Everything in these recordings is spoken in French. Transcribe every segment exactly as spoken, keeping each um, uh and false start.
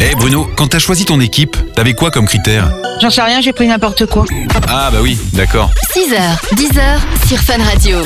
Eh hey Bruno, quand t'as choisi ton équipe, t'avais quoi comme critère? J'en sais rien, j'ai pris n'importe quoi. Ah bah oui, d'accord. six heures, dix heures sur Fun Radio.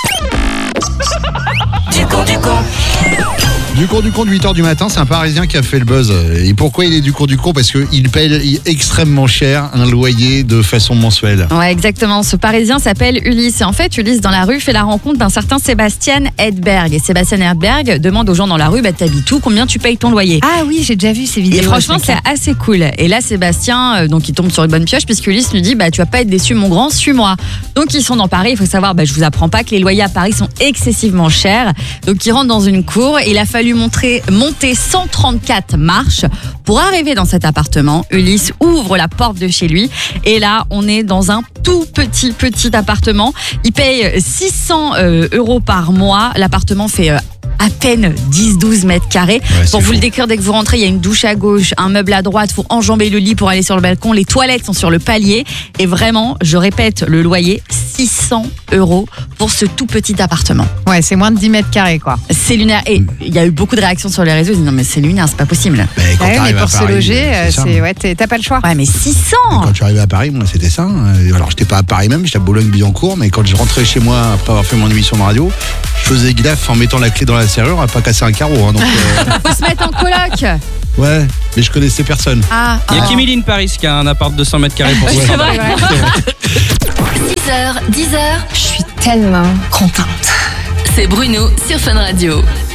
Du con, du con. Du con du con de huit heures du matin, c'est un Parisien qui a fait le buzz. Et pourquoi il est du con du con? Parce qu'il paye extrêmement cher un loyer de façon mensuelle. Ouais, exactement. Ce Parisien s'appelle Ulysse. Et en fait, Ulysse, dans la rue, fait la rencontre d'un certain Sébastien Edberg. Et Sébastien Edberg demande aux gens dans la rue, bah, t'habites où? Combien tu payes ton loyer? Ah oui, j'ai déjà vu ces vidéos. Et franchement, c'est assez cool. Et là, Sébastien, euh, donc il tombe sur une bonne pioche, puisque Ulysse lui dit, bah, tu vas pas être déçu, mon grand, suis-moi. Donc ils sont dans Paris. Il faut savoir, bah, je vous apprends pas que les loyers à Paris sont excessivement chers. Donc ils rentrent dans une cour. Il a fallu montrer, monter cent trente-quatre marches pour arriver dans cet appartement. Ulysse ouvre la porte de chez lui. Et là, on est dans un tout petit, petit appartement. Il paye six cents euros par mois. L'appartement fait euh, à peine dix douze mètres carrés. Ouais, pour vous fou. le décrire, dès que vous rentrez, il y a une douche à gauche, un meuble à droite, faut enjamber le lit pour aller sur le balcon, les toilettes sont sur le palier. Et vraiment, je répète, le loyer, six cents euros pour ce tout petit appartement. Ouais, c'est moins de dix mètres carrés, quoi. C'est lunaire. Et il y a eu beaucoup de réactions sur les réseaux. Ils disent non, mais c'est lunaire, c'est pas possible. Mais quand Ouais, mais t'arrives à pour se Paris, loger, euh, c'est ça. c'est, ouais, t'es- t'as pas le choix. Ouais, mais six cents. Quand je suis arrivé à Paris, moi, c'était ça. hein. Alors, j'étais pas à Paris même, j'étais à Boulogne-Billancourt, mais quand je rentrais chez moi après avoir fait mon émission de radio, je faisais gaffe en mettant la clé dans la serrure à pas casser un carreau. hein. donc, euh, Faut se mettre en coloc. ouais, mais je connaissais personne. Ah, Il y a ah. Kéméline Paris qui a un appart de cent mètres carrés pour six C'est cents vrai. six heures, dix heures, Je suis tellement contente. c'est Bruno sur Fun Radio.